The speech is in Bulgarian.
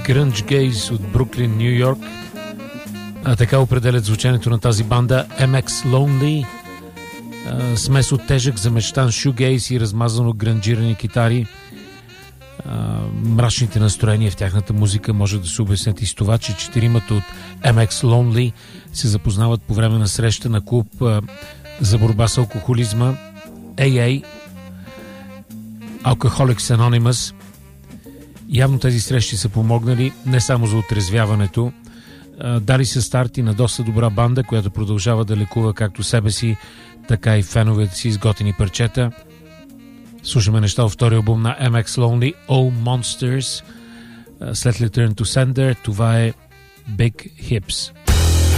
Grunge Gaze от Бруклин, Ню Йорк. Така определят звучането на тази банда. MX Lonely, смес от тежък замечтан шугейз и размазано гранжирани китари. Мрачните настроения в тяхната музика може да се обяснят и с това, че четиримата от MX Lonely се запознават по време на среща на клуб за борба с алкохолизма AA, Alcoholics Anonymous. Явно тези срещи са помогнали не само за отрезвяването, дали са старти на доста добра банда, която продължава да лекува както себе си, така и феновете си с готини парчета. Слушаме неща от втория албум на MX Lonely, Oh Monsters. След Return to Sender, това е Big Hips.